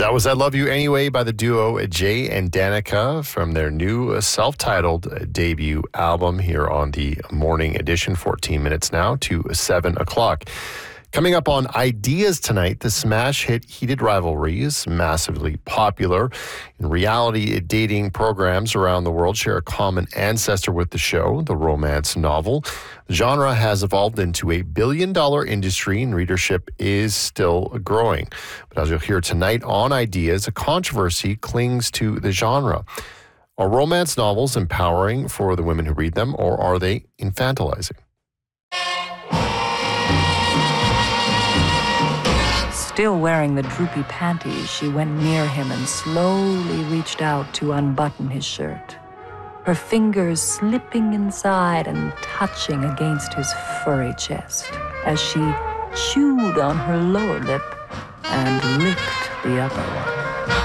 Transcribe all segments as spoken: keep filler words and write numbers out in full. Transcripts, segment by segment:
That was I Love You Anyway by the duo Jay and Danica from their new self-titled debut album here on the Morning Edition, fourteen minutes now to seven o'clock. Coming up on Ideas tonight, the smash hit Heated Rivalry is massively popular. In reality, dating programs around the world share a common ancestor with the show, the romance novel. The genre has evolved into a billion-dollar industry, and readership is still growing. But as you'll hear tonight on Ideas, a controversy clings to the genre. Are romance novels empowering for the women who read them, or are they infantilizing? Still wearing the droopy panties, she went near him and slowly reached out to unbutton his shirt, her fingers slipping inside and touching against his furry chest as she chewed on her lower lip and licked the upper one.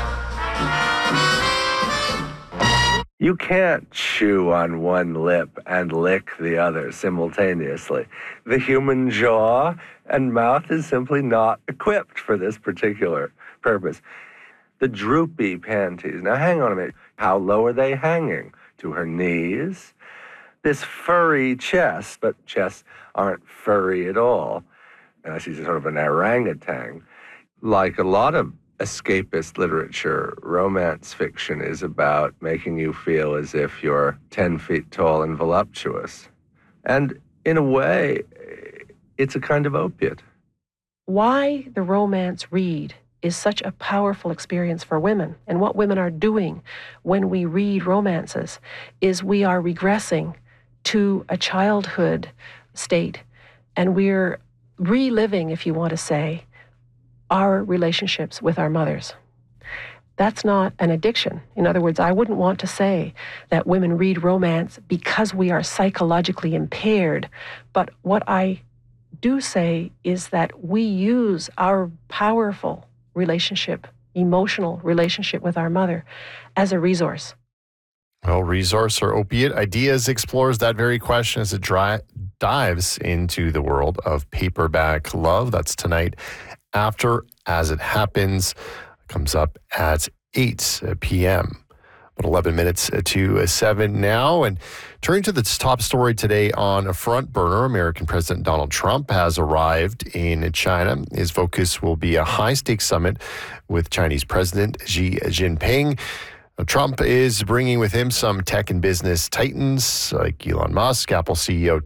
You can't chew on one lip and lick the other simultaneously. The human jaw and mouth is simply not equipped for this particular purpose. The droopy panties. Now, hang on a minute. How low are they hanging? To her knees? This furry chest, but chests aren't furry at all. Uh, she's sort of an orangutan. Like a lot of escapist literature, romance fiction is about making you feel as if you're ten feet tall and voluptuous. And in a way, it's a kind of opiate. Why the romance read is such a powerful experience for women, and what women are doing when we read romances is we are regressing to a childhood state, and we're reliving, if you want to say, our relationships with our mothers. That's not an addiction. In other words, I wouldn't want to say that women read romance because we are psychologically impaired, but what I do say is that we use our powerful relationship, emotional relationship with our mother as a resource. Well, resource or opiate? Ideas explores that very question as it dri- dives into the world of paperback love. That's tonight after As It Happens. Comes up at eight p.m. About eleven minutes to seven now. And turning to the top story today on a front burner, American President Donald Trump has arrived in China. His focus will be a high-stakes summit with Chinese President Xi Jinping. Trump is bringing with him some tech and business titans like Elon Musk, Apple C E O